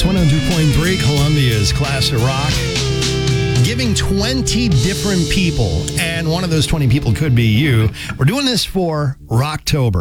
Kicks 102.3, Columbia's classic rock. Giving 20 different people, and one of those 20 people could be you. We're doing this for Rocktober.